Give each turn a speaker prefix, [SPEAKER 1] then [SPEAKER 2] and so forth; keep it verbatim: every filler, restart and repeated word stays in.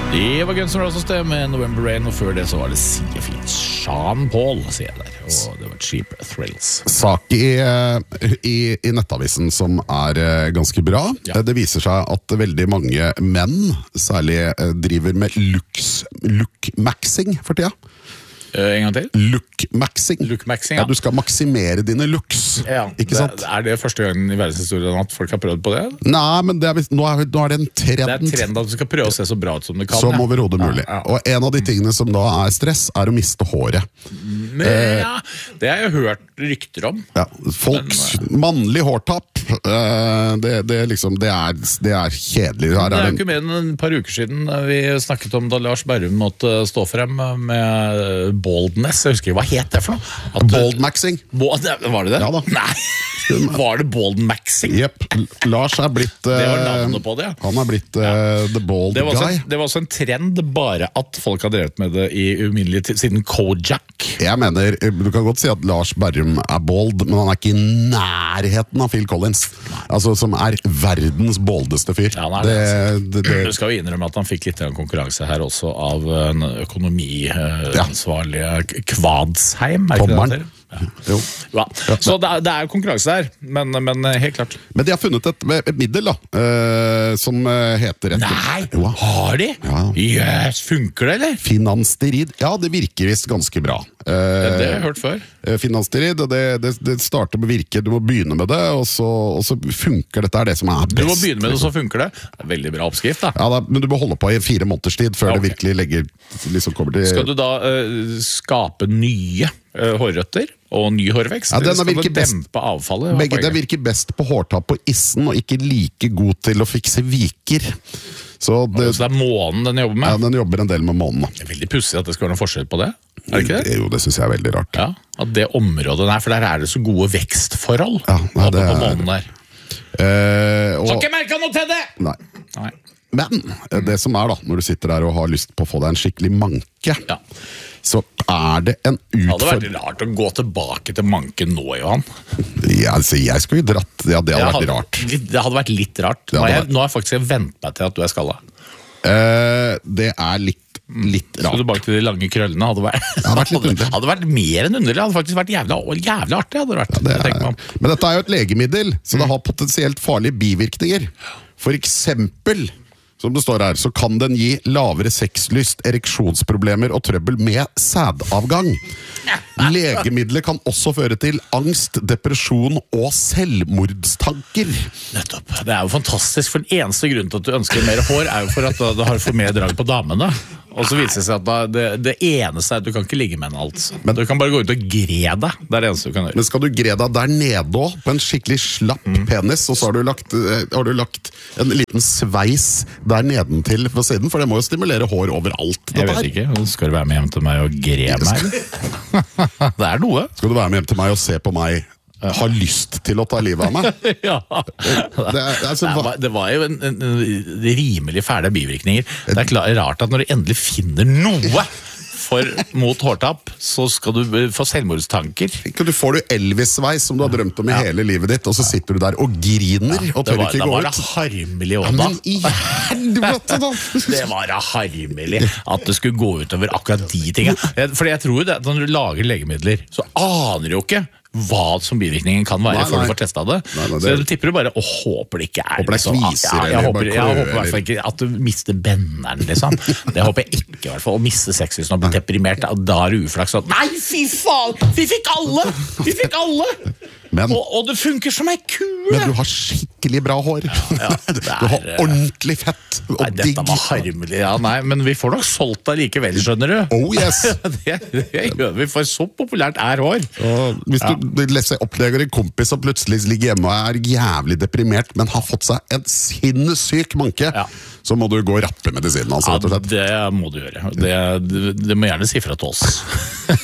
[SPEAKER 1] Det var Guns N' Roses det med November Rain, og før det så var det Siegfried Sean Paul, sier jeg der, og det var Cheap Thrills.
[SPEAKER 2] Sak i, i, i nettavisen som er ganske bra. Ja. Det viser seg at veldig mange menn, særlig driver med looks, look-maxing for tida.
[SPEAKER 1] Uh, en gang til?
[SPEAKER 2] Look-maxing.
[SPEAKER 1] Look-maxing,
[SPEAKER 2] ja.
[SPEAKER 1] ja.
[SPEAKER 2] Du skal maksimere dine looks,
[SPEAKER 1] ja,
[SPEAKER 2] ikke
[SPEAKER 1] det,
[SPEAKER 2] sant?
[SPEAKER 1] Er det første gangen i verdenshistorien at folk har prøvd på det?
[SPEAKER 2] Nei, men det er, nå, er, nå er det en trend.
[SPEAKER 1] Det er en trend at du skal prøve å se så bra ut som du kan.
[SPEAKER 2] Som
[SPEAKER 1] ja.
[SPEAKER 2] overhodet mulig.
[SPEAKER 1] Ja, ja.
[SPEAKER 2] Og en av de tingene som da er stress, er å miste håret.
[SPEAKER 1] Men, ja, det har jeg hørt rykter om.
[SPEAKER 2] Ja, folks men, mannlig hårtapp, det, det, liksom, det, er, det er kjedelig. Her
[SPEAKER 1] det er
[SPEAKER 2] er
[SPEAKER 1] jo ikke mer enn en par uker siden vi snakket om da Lars Berrum måtte stå frem med boldness. Jeg husker, hva het det for noe? At,
[SPEAKER 2] Bold-maxing.
[SPEAKER 1] Var det det?
[SPEAKER 2] Ja da.
[SPEAKER 1] Nei. Var det bold-maxing?
[SPEAKER 2] Jepp. Lars er blitt
[SPEAKER 1] Det var navnet på det, ja.
[SPEAKER 2] Han er blitt uh, the bold
[SPEAKER 1] det var
[SPEAKER 2] guy.
[SPEAKER 1] En, det var også en trend, bare at folk har drevet med det i uminnelig tid, siden Kojak.
[SPEAKER 2] Jeg mener, du kan godt si at Lars Berrum er bold, men han er ikke i nærheten av Phil Collins. Altså, som er verdens boldeste fyr.
[SPEAKER 1] Ja, det, det, det, det skal jo innrømme at han fikk litt konkurranse her også av en økonomiansvarlig ja. Kvadsheim.
[SPEAKER 2] Tommeren.
[SPEAKER 1] Ja. Ja. Så det er, det er konkurranse der, men, men helt klart.
[SPEAKER 2] Men de har funnet et, et middel da, uh, som heter et,
[SPEAKER 1] Nei, jo. Har de?
[SPEAKER 2] Ja.
[SPEAKER 1] Yes, funker det, eller?
[SPEAKER 2] Finasterid, ja, det virker visst ganske bra. Uh,
[SPEAKER 1] det har jeg hørt før.
[SPEAKER 2] Finasterid, det, det, det starter med virke, du må begynne med det, og så, og så funker dette er det som er best.
[SPEAKER 1] Du må begynne med det, så funker det. Det er veldig bra oppskrift, da.
[SPEAKER 2] Ja, da, men du må holde på i fire måneders tid, før okay. det virkelig legger, liksom kommer til...
[SPEAKER 1] Skal du da uh, skape nye uh, hårrøtter? Og ny hårvekst?
[SPEAKER 2] Ja, den
[SPEAKER 1] skal
[SPEAKER 2] best,
[SPEAKER 1] dempe avfallet?
[SPEAKER 2] Begge, det virker best på hårtapp på issen, og ikke like god til å fikse viker. Så det,
[SPEAKER 1] så det er månen den jobber med?
[SPEAKER 2] Ja, den jobber en del med månen.
[SPEAKER 1] Det er veldig pussig at det skal være noen forskjell på det. Er det ikke det?
[SPEAKER 2] Jo, det synes jeg er veldig rart.
[SPEAKER 1] Ja, at det området der, for der er det så gode vekstforhold.
[SPEAKER 2] Ja, nei, det
[SPEAKER 1] på
[SPEAKER 2] er...
[SPEAKER 1] månen der.
[SPEAKER 2] Eh, og...
[SPEAKER 1] Har ikke merket noe til det!
[SPEAKER 2] Nei.
[SPEAKER 1] Nei.
[SPEAKER 2] Men det som er da, når du sitter der og har lyst på å få deg en skikkelig manke,
[SPEAKER 1] ja.
[SPEAKER 2] så er det en utfordring.
[SPEAKER 1] Det hadde vært rart å gå tilbake til manken nå, Johan.
[SPEAKER 2] Ja, altså, jeg skulle jo dratt, ja, det hadde, hadde vært rart.
[SPEAKER 1] Litt, det hadde vært litt rart. Nå har jeg, nå har jeg faktisk vent meg til at du er skallet.
[SPEAKER 2] Eh, det er litt, litt rart.
[SPEAKER 1] Så tilbake til de lange krøllene hadde vært,
[SPEAKER 2] det hadde vært, litt
[SPEAKER 1] hadde, hadde vært mer enn underlig. Det hadde faktisk vært jævlig, jævlig artig. Hadde det vært,
[SPEAKER 2] ja, det er, men dette er jo et legemiddel, så det har potensielt farlige bivirkninger. For eksempel... Som det står her, så kan den gi lavere sexlyst, ereksjonsproblemer og trøbbel med sædavgang. Legemiddelet kan også føre til angst, depresjon og selvmordstanker.
[SPEAKER 1] Nettopp. Det er jo fantastisk, for den eneste grunnen til at du ønsker mer hår er jo for at du har for mer drag på damene. Og så viser det seg at det, det eneste er at du kan ikke ligge med henne alt. Men du kan bare gå ut og gre deg. Det er det eneste du kan gjøre.
[SPEAKER 2] Men skal du gre deg der nede også, på en skikkelig slapp mm. penis, og så har du, lagt, har du lagt en liten sveis der nedentil på siden, for det må jo stimulere hår overalt.
[SPEAKER 1] Jeg vet ikke. Skal du være med hjem til meg og gre meg? Det er noe.
[SPEAKER 2] Skal du være med hjem til meg og se på meg har lyst til å ta livet av meg?
[SPEAKER 1] Ja.
[SPEAKER 2] Det, er, altså,
[SPEAKER 1] det, var, det var jo en, en, en rimelig fæle bivirkninger. Det er klart, rart at når du endelig finner noe for, mot hårtapp, så skal du få selvmordstanker.
[SPEAKER 2] Du får du Elvis-sveis som du har drømt om i ja. hele livet ditt, og så sitter du der og griner ja, og tør var, ikke gå ut.
[SPEAKER 1] Da var det harmelig også, da.
[SPEAKER 2] Ja, men i helvete da!
[SPEAKER 1] Det var det harmelig at det skulle gå ut over akkurat de tingene. For jeg tror jo det, at når du lager legemidler, så aner du jo ikke hva som bivirkningen kan være nei, før du får testet det. Nei, nei, det så du tipper du bare og håper det ikke er
[SPEAKER 2] håper det
[SPEAKER 1] liksom,
[SPEAKER 2] kviser,
[SPEAKER 1] ja, jeg, håper, jeg håper i hvert fall
[SPEAKER 2] eller...
[SPEAKER 1] ikke at du mister benneren liksom. Det håper jeg ikke i hvert fall. Å miste sexlysten og bli deprimert, da er det uflaks sånn. Nei, fy faen! Vi fikk alle! Vi fikk alle! Men, og, og det funker som ei kule!
[SPEAKER 2] Men du har skikkelig bra hår. Ja, er, du har ordentlig fett og
[SPEAKER 1] nei,
[SPEAKER 2] digg.
[SPEAKER 1] Dette var harmelig, ja, nei, men vi får nok solgt deg likevel, skjønner du.
[SPEAKER 2] Oh yes!
[SPEAKER 1] det, det gjør vi, for så populært er hår.
[SPEAKER 2] Og hvis ja. du leser opplever en kompis som plutselig ligger hjemme og er jævlig deprimert, men har fått seg en sinnssyk manke, ja. så må du gå og rappe medisinen. Altså,
[SPEAKER 1] ja, det må du gjøre. Det, det, det må gjerne si fra til oss.